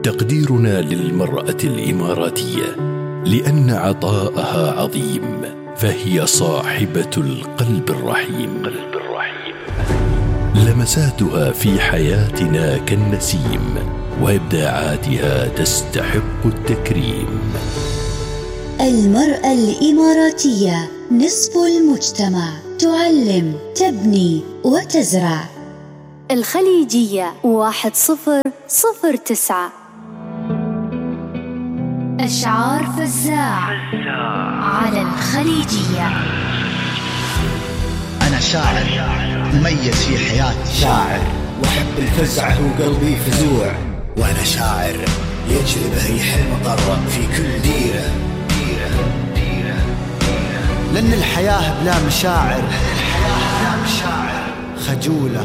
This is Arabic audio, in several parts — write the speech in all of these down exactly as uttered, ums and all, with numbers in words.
تقديرنا للمرأة الإماراتية لأن عطاءها عظيم، فهي صاحبة القلب الرحيم. لمساتها في حياتنا كالنسيم، وإبداعاتها تستحق التكريم. المرأة الإماراتية نصف المجتمع، تعلم، تبني وتزرع. الخليجية واحد صفر صفر تسعة. أشعار فزاع على الخليجية. أنا شاعر مميز في حياتي، شاعر وأحب الفزع وقلبي فزوع، وأنا شاعر يجري ريح المطر في كل ديرة ديرة ديرة ديرة. لأن الحياة بلا مشاعر، الحياة بلا مشاعر خجولة.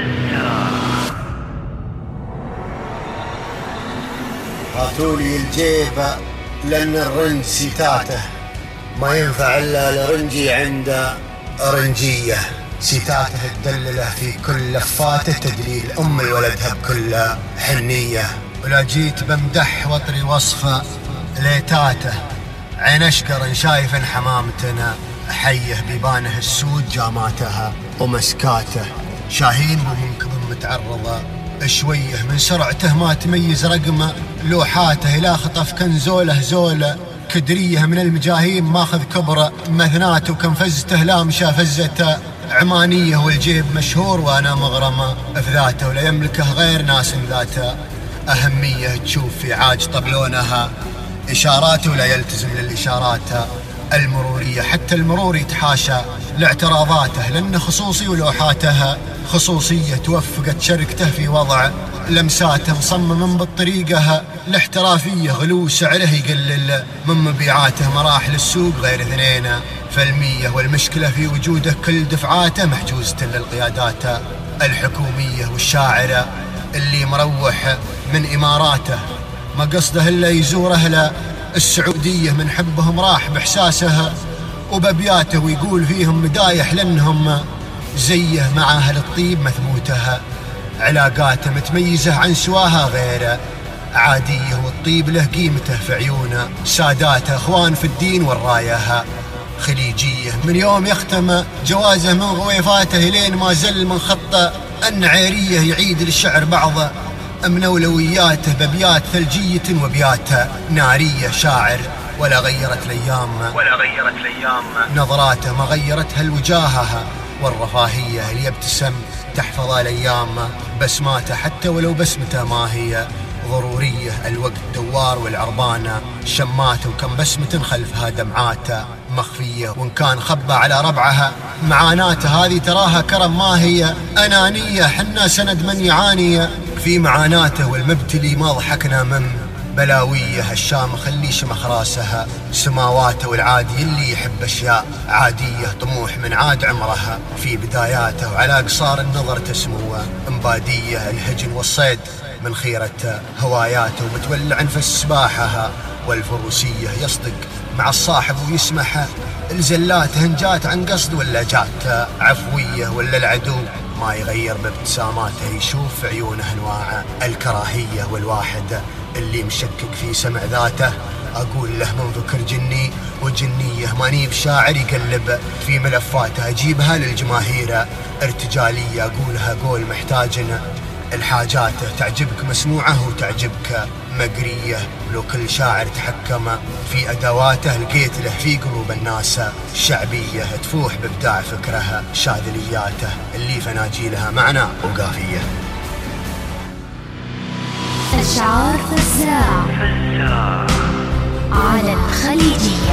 هاتولي الجيبة لأن الرنج ستاته ما ينفع إلا لرنجي عنده رنجية. ستاته الدللة في كل لفاته، تدليل أمي ولدها بكل حنية. ولا جيت بمدح وطري وصفه ليتاته، عين أشقر شايف حمامتنا حيه، بيبانه السود جاماتها ومسكاته. شاهين بمنكب متعرضة شويه، من سرعته ما تميز رقمه لوحاته، إلى خطف كنزوله زوله كدريه، من المجاهيم ماخذ كبره مثناته، وكنفزته لامشه فزته عمانيه. والجيب مشهور وانا مغرمه في ذاته، ولا يملكه غير ناس ذاته اهميه. تشوف في عاج طبلونها اشاراته، ولا يلتزم للاشارات المروريه، حتى المرور يتحاشى لاعتراضاته، لأن خصوصي ولوحاتها خصوصية. توفقت شركته في وضع لمساته، مصمم بالطريقة الاحترافية، غلو سعره يقلل من مبيعاته، مراحل السوق غير اثنين في المية. والمشكلة في وجوده كل دفعاته محجوزة للقيادات الحكومية. والشاعر اللي مروح من إماراته ما قصده إلا يزور أهل السعودية، من حبهم راح بإحساسه وببياته، ويقول فيهم مدايح لأنهم زيه، مع أهل الطيب مثبوتها علاقاته، متميزة عن سواها غير عادية. والطيب له قيمته في عيونه ساداته، أخوان في الدين والراية خليجية. من يوم يختم جوازه من غويفاته، لين ما زل من خطه النعيرية، يعيد للشعر بعض من أولوياته، ببيات ثلجية وبيات نارية. شاعر ولا غيرت الأيام ولا غيرت الأيام نظراته، ما غيرتها الوجاهة والرفاهية. اللي يبتسم تحفظ الأيام بسماته، حتى ولو بسمته ما هي ضرورية. الوقت دوار والعربانة شماته، وكم بسمة خلفها دمعاته مخفية. وإن كان خبى على ربعها معاناته، هذه تراها كرم ما هي أنانية. حنا سند من يعاني في معاناته، والمبتلي ما ضحكنا من بلاويه. الشامخ اللي شمخ راسها سماواته، والعادي اللي يحب أشياء عادية. طموح من عاد عمرها في بداياته، وعلى قصار النظر تسمو امبادية. الهجن والصيد من خيرة هواياته، ومتولع في السباحة والفروسية. يصدق مع الصاحب ويسمح الزلات، هنجات عن قصد ولا جات عفوية. ولا العدو ما يغير بابتساماته، يشوف في عيونه انواع الكراهية. والواحد اللي مشكك في سمع ذاته، أقول له من ذكر جني وجنية، ماني بشاعر يقلب في ملفاته، أجيبها للجماهير ارتجالية. أقولها قول محتاجنا الحاجاته، تعجبك مسموعه وتعجبك مقرية. ولو كل شاعر تحكم في أدواته، لقيت له في قلوب الناس شعبية، تفوح بإبداع فكرها شاذلياته، اللي فناجيلها معنى وقافية. أشعار فزاع على الخليجية.